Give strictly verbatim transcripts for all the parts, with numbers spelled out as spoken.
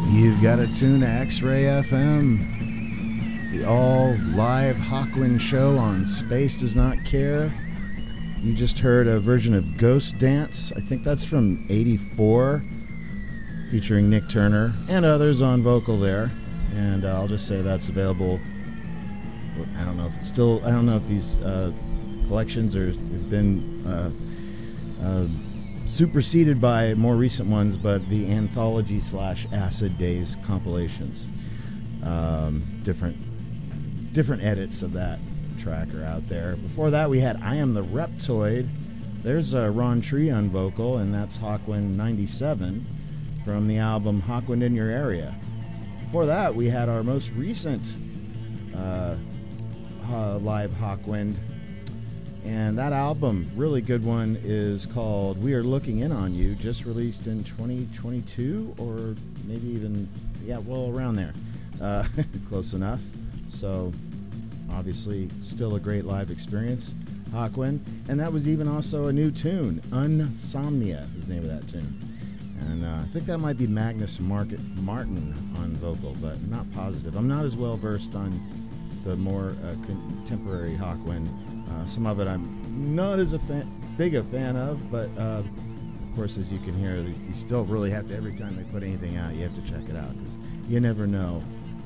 You've got to tune to X-Ray F M, the all-live Hawkwind show on Space Does Not Care. You just heard a version of Ghost Dance. I think that's from eighty-four, featuring Nick Turner and others on vocal there. And uh, I'll just say that's available. I don't know if it's still. I don't know if these uh, collections are have been uh, uh, superseded by more recent ones, but the anthology slash Acid Days compilations, um, different different edits of that track are out there. Before that, we had I Am the Reptoid. There's uh, Ron Tree on vocal, and that's Hawkwind ninety-seven from the album Hawkwind in Your Area. Before that, we had our most recent uh, uh, live Hawkwind, and that album, really good one, is called We Are Looking In On You, just released in twenty twenty-two, or maybe even, yeah, well, around there. Uh, close enough. So, obviously, still a great live experience, Hawkwind. And that was even also a new tune, Unsomnia is the name of that tune. And uh, I think that might be Magnus Market Martin on vocal, but not positive. I'm not as well versed on the more uh, contemporary Hawkwind. Uh, some of it I'm not as a fan, big a fan of, but uh, of course, as you can hear, you still really have to, every time they put anything out, you have to check it out, because you never know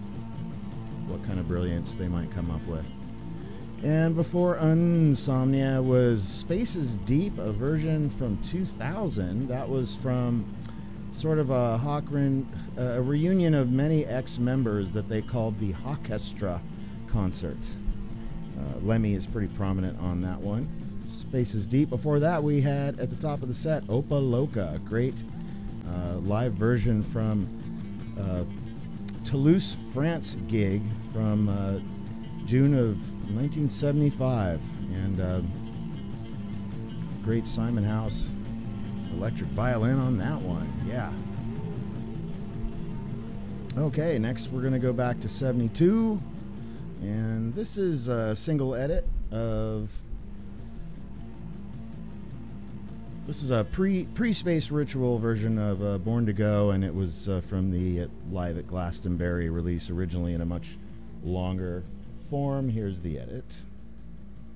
what kind of brilliance they might come up with. And before Unsomnia was Spaces Deep, a version from two thousand. That was from sort of a Hawkwind, uh, a reunion of many ex-members that they called the Hawkestra concert. Uh, Lemmy is pretty prominent on that one. Spaces Deep. Before that, we had at the top of the set Opa Loca, a great uh, live version from uh, Toulouse, France gig from uh, June of nineteen seventy-five, and uh, great Simon House electric violin on that one. Yeah. Okay, next we're going to go back to seventy-two, and this is a single edit of, this is a pre pre Space Ritual version of uh, Born to Go, and it was uh, from the uh, Live at Glastonbury release, originally in a much longer form. Here's the edit.